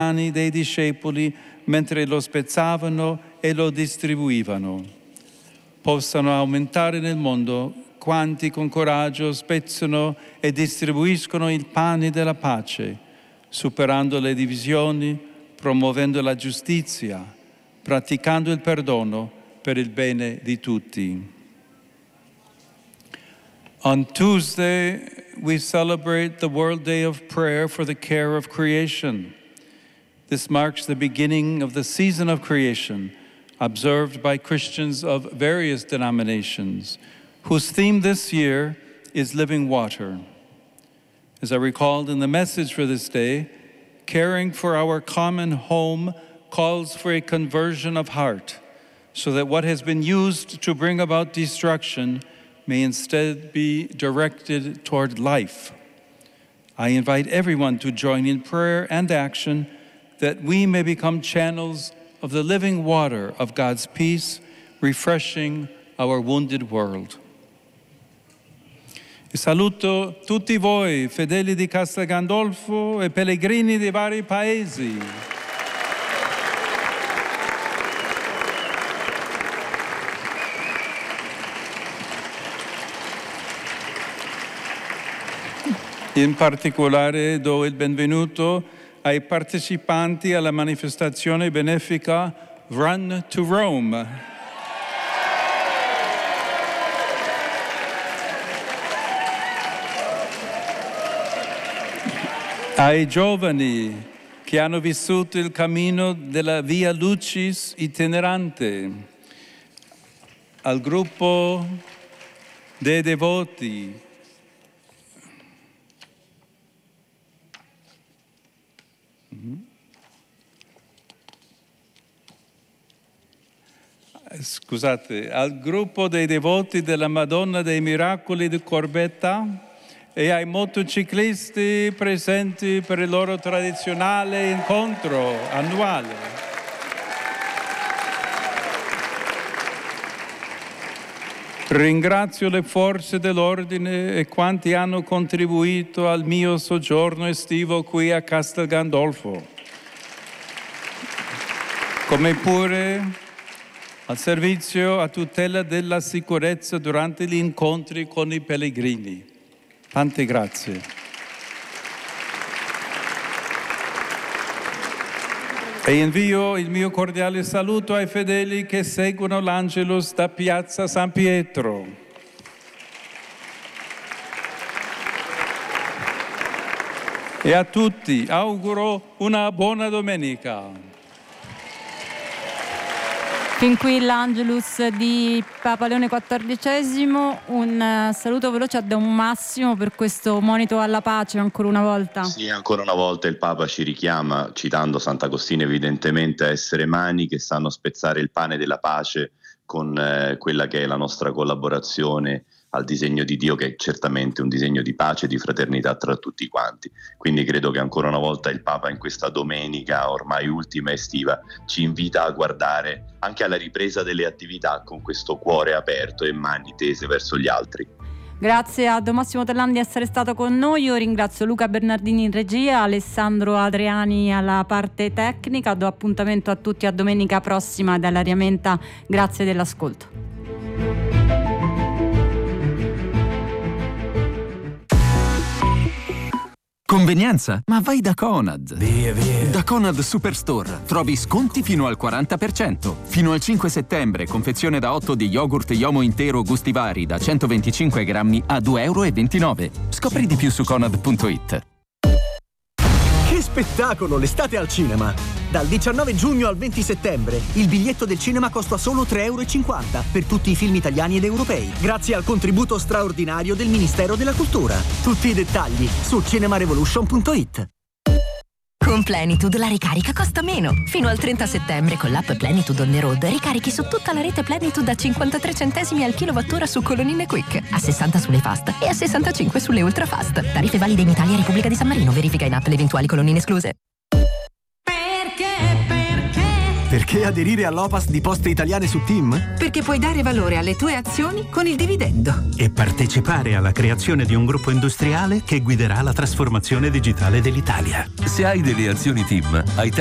dei discepoli mentre lo spezzavano e lo distribuivano. Possano aumentare nel mondo quanti con coraggio spezzano e distribuiscono il pane della pace, superando le divisioni, promuovendo la giustizia, praticando il perdono per il bene di tutti. On Tuesday, we celebrate the World Day of Prayer for the Care of Creation. This marks the beginning of the season of creation, observed by Christians of various denominations, whose theme this year is living water. As I recalled in the message for this day, caring for our common home calls for a conversion of heart, so that what has been used to bring about destruction may instead be directed toward life. I invite everyone to join in prayer and action that we may become channels of the living water of God's peace, refreshing our wounded world. E saluto tutti voi, fedeli di Castel Gandolfo e pellegrini di vari paesi. In particolare do il benvenuto ai partecipanti alla manifestazione benefica Run to Rome. Ai giovani che hanno vissuto il cammino della Via Lucis itinerante, al gruppo dei devoti, al gruppo dei devoti della Madonna dei Miracoli di Corbetta e ai motociclisti presenti per il loro tradizionale incontro annuale. Ringrazio le forze dell'ordine e quanti hanno contribuito al mio soggiorno estivo qui a Castel Gandolfo, come pure al servizio a tutela della sicurezza durante gli incontri con i pellegrini. Tante grazie. E invio il mio cordiale saluto ai fedeli che seguono l'Angelus da Piazza San Pietro. E a tutti auguro una buona domenica. Fin qui l'Angelus di Papa Leone XIV, un saluto veloce a Don Massimo per questo monito alla pace ancora una volta. Sì, ancora una volta il Papa ci richiama, citando Sant'Agostino evidentemente, a essere mani che sanno spezzare il pane della pace con quella che è la nostra collaborazione al disegno di Dio, che è certamente un disegno di pace e di fraternità tra tutti quanti. Quindi credo che ancora una volta il Papa in questa domenica ormai ultima estiva ci invita a guardare anche alla ripresa delle attività con questo cuore aperto e mani tese verso gli altri. Grazie a Don Massimo Tellan di essere stato con noi. Io ringrazio Luca Bernardini in regia, Alessandro Adriani alla parte tecnica. Do appuntamento a tutti a domenica prossima dall'Aria Menta. Grazie dell'ascolto. Convenienza? Ma vai da Conad! Via. Da Conad Superstore trovi sconti fino al 40%. Fino al 5 settembre, confezione da 8 di yogurt Yomo intero gusti vari da 125 grammi a €2,29. Scopri di più su conad.it. Che spettacolo, l'estate al cinema! Dal 19 giugno al 20 settembre il biglietto del cinema costa solo €3,50 per tutti i film italiani ed europei, grazie al contributo straordinario del Ministero della Cultura. Tutti i dettagli su cinemarevolution.it. Con Plenitude la ricarica costa meno. Fino al 30 settembre con l'app Plenitude on the road ricarichi su tutta la rete Plenitude a 53 centesimi al kilowattora su colonnine Quick, a 60 sulle fast e a 65 sulle ultra fast. Tariffe valide in Italia e Repubblica di San Marino. Verifica in app le eventuali colonnine escluse. Perché Perché aderire all'Opas di Poste Italiane su TIM? Perché puoi dare valore alle tue azioni con il dividendo. E partecipare alla creazione di un gruppo industriale che guiderà la trasformazione digitale dell'Italia. Se hai delle azioni TIM, hai